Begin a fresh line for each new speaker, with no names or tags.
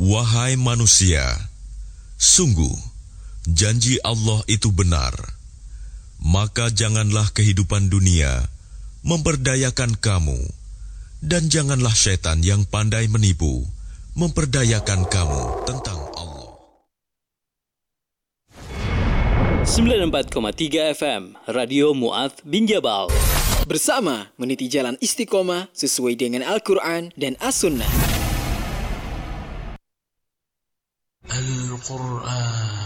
Wahai manusia, sungguh janji Allah itu benar. Maka janganlah kehidupan dunia memperdayakan kamu, dan janganlah syaitan yang pandai menipu memperdayakan kamu tentang Allah.
94,3 FM Radio Mu'adz bin Jabal.
Bersama meniti jalan istiqomah sesuai dengan Al-Quran dan As-Sunnah. Al-Quran.